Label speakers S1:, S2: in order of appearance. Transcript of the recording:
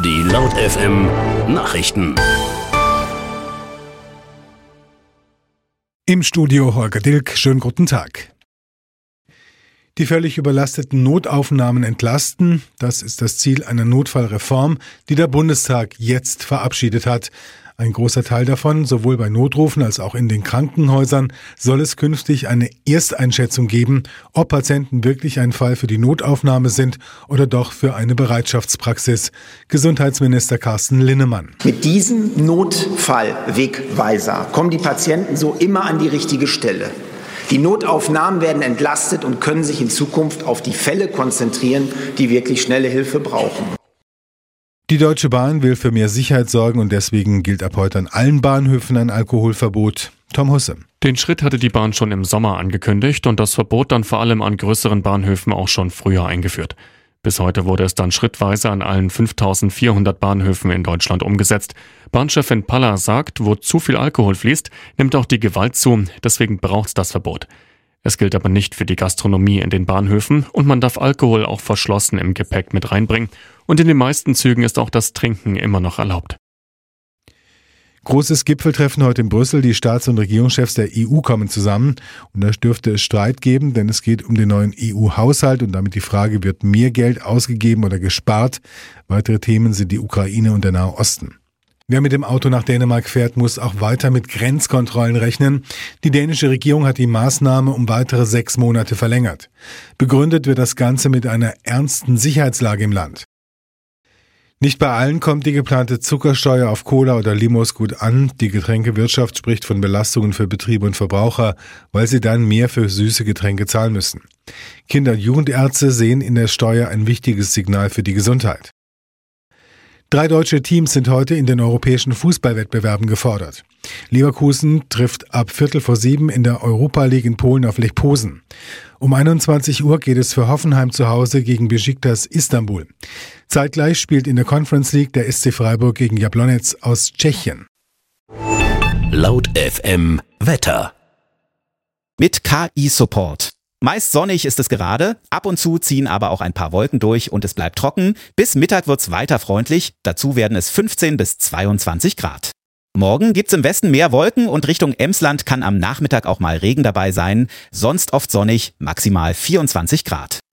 S1: Die Laut FM Nachrichten.
S2: Im Studio Holger Dilk, schönen guten Tag. Die völlig überlasteten Notaufnahmen entlasten, das ist das Ziel einer Notfallreform, die der Bundestag jetzt verabschiedet hat. Ein großer Teil davon, sowohl bei Notrufen als auch in den Krankenhäusern, soll es künftig eine Ersteinschätzung geben, ob Patienten wirklich ein Fall für die Notaufnahme sind oder doch für eine Bereitschaftspraxis. Gesundheitsminister Carsten Linnemann.
S3: Mit diesem Notfallwegweiser kommen die Patienten so immer an die richtige Stelle. Die Notaufnahmen werden entlastet und können sich in Zukunft auf die Fälle konzentrieren, die wirklich schnelle Hilfe brauchen.
S2: Die Deutsche Bahn will für mehr Sicherheit sorgen und deswegen gilt ab heute an allen Bahnhöfen ein Alkoholverbot. Tom Husse.
S4: Den Schritt hatte die Bahn schon im Sommer angekündigt und das Verbot dann vor allem an größeren Bahnhöfen auch schon früher eingeführt. Bis heute wurde es dann schrittweise an allen 5400 Bahnhöfen in Deutschland umgesetzt. Bahnchefin Paller sagt, wo zu viel Alkohol fließt, nimmt auch die Gewalt zu, deswegen braucht es das Verbot. Es gilt aber nicht für die Gastronomie in den Bahnhöfen und man darf Alkohol auch verschlossen im Gepäck mit reinbringen. Und in den meisten Zügen ist auch das Trinken immer noch erlaubt.
S2: Großes Gipfeltreffen heute in Brüssel. Die Staats- und Regierungschefs der EU kommen zusammen. Und da dürfte es Streit geben, denn es geht um den neuen EU-Haushalt und damit die Frage, wird mehr Geld ausgegeben oder gespart? Weitere Themen sind die Ukraine und der Nahe Osten. Wer mit dem Auto nach Dänemark fährt, muss auch weiter mit Grenzkontrollen rechnen. Die dänische Regierung hat die Maßnahme um weitere 6 Monate verlängert. Begründet wird das Ganze mit einer ernsten Sicherheitslage im Land. Nicht bei allen kommt die geplante Zuckersteuer auf Cola oder Limos gut an. Die Getränkewirtschaft spricht von Belastungen für Betriebe und Verbraucher, weil sie dann mehr für süße Getränke zahlen müssen. Kinder- und Jugendärzte sehen in der Steuer ein wichtiges Signal für die Gesundheit. 3 deutsche Teams sind heute in den europäischen Fußballwettbewerben gefordert. Leverkusen trifft ab 6:15 in der Europa League in Polen auf Lech Posen. Um 21 Uhr geht es für Hoffenheim zu Hause gegen Besiktas Istanbul. Zeitgleich spielt in der Conference League der SC Freiburg gegen Jablonec aus Tschechien.
S1: Laut FM Wetter.
S5: Mit KI-Support. Meist sonnig ist es gerade, ab und zu ziehen aber auch ein paar Wolken durch und es bleibt trocken. Bis Mittag wird's weiter freundlich, dazu werden es 15 bis 22 Grad. Morgen gibt's im Westen mehr Wolken und Richtung Emsland kann am Nachmittag auch mal Regen dabei sein. Sonst oft sonnig, maximal 24 Grad.